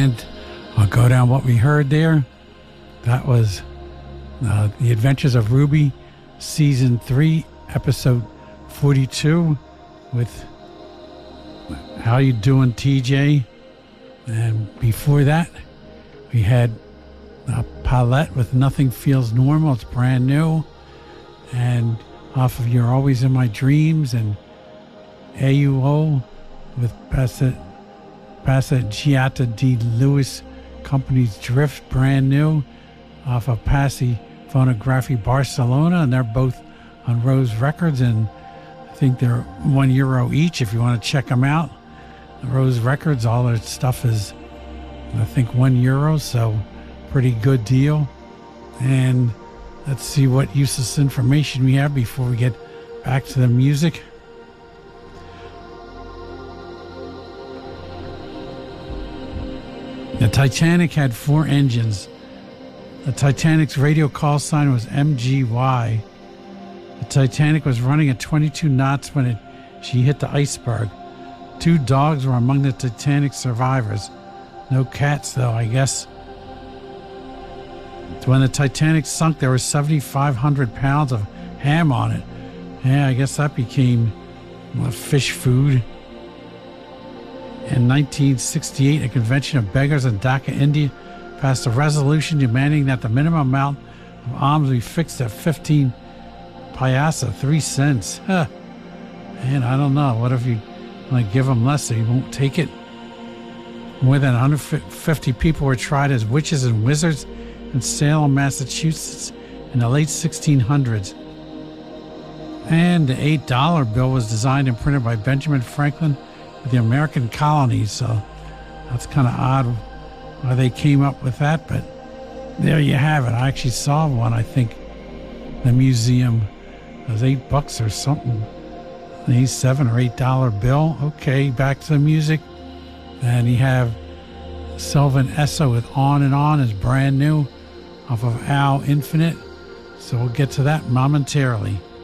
And I'll go down what we heard there. That was The Adventures of Ruby, Season 3, Episode 42, with How You Doing, TJ? And before that, we had Paulette with Nothing Feels Normal. It's brand new. And off of You're Always in My Dreams, and AUO with Passeggiata di Lewis Company's Drift, brand new, off of Passi Phonography Barcelona, and they're both on Rose Records, and I think they're €1 each if you want to check them out. Rose Records, all their stuff is, I think, €1, so pretty good deal. And let's see what useless information we have before we get back to the music. The Titanic had 4 engines. The Titanic's radio call sign was MGY. The Titanic was running at 22 knots when she hit the iceberg. 2 dogs were among the Titanic survivors. No cats, though, I guess. When the Titanic sunk, there was 7,500 pounds of ham on it. Yeah, I guess that became fish food. In 1968, a convention of beggars in Dhaka, India, passed a resolution demanding that the minimum amount of alms be fixed at 15 paisa, 3 cents. Huh. Man, I don't know. What if you give them less, so you won't take it? More than 150 people were tried as witches and wizards in Salem, Massachusetts in the late 1600s. And the $8 bill was designed and printed by Benjamin Franklin with the American colonies, so that's kind of odd why they came up with that, but there you have it. I actually saw one, I think, in the museum. It was $8 or something. The $7 or $8 bill. Okay, back to the music. And you have Sylvan Esso with On and On is brand new off of Al Infinite. So we'll get to that momentarily.